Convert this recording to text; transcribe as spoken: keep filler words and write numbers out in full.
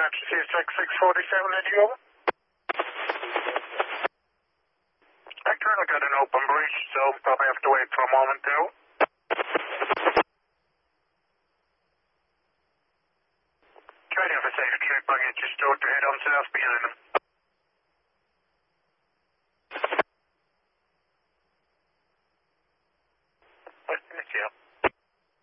Apache C six six forty-seven, heading over. I currently got an open breach, so probably have to wait for a moment too. Try to have a safe trip. I'll get you stored to head on south behind them.